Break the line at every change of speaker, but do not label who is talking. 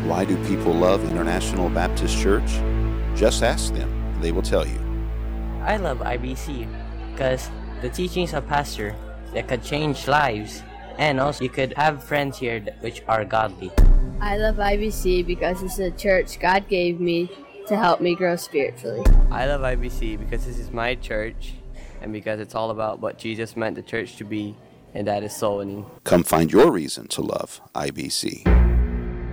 Why do people love International Baptist Church? Just ask them. They will tell you.
I love IBC because the teachings of pastor that could change lives, and also you could have friends here which are godly.
I love IBC because it's a church God gave me to help me grow spiritually.
I love IBC because this is my church and because it's all about what Jesus meant the church to be, and that is soul winning.
Come find your reason to love IBC.